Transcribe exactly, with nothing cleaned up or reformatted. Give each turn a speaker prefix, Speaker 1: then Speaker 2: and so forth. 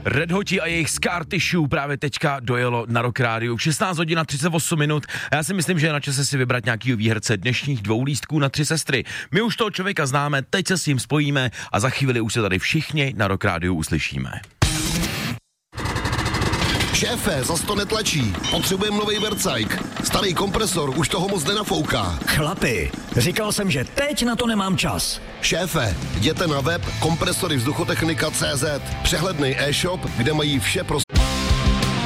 Speaker 1: Red Hoti a jejich Scar Tissue právě teďka dojelo na Rock Rádiu. šestnáct hodin a třicet osm minut. A já si myslím, že je na čase si vybrat nějakýho výherce dnešních dvou lístků na Tři sestry. My už toho člověka známe, teď se s ním spojíme a za chvíli už se tady všichni na Rock Rádiu uslyšíme.
Speaker 2: Šéfe, zas to netlačí. Potřebujeme nový Vercajk. Starý kompresor už toho moc nenafouká.
Speaker 3: Chlapi, říkal jsem, že teď na to nemám čas.
Speaker 2: Šéfe, jděte na web kompresory vzduchotechnika tečka cé zet. Přehledný e-shop, kde mají vše pro